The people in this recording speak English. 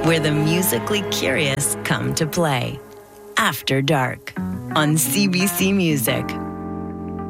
where the musically curious come to play. After Dark on CBC Music.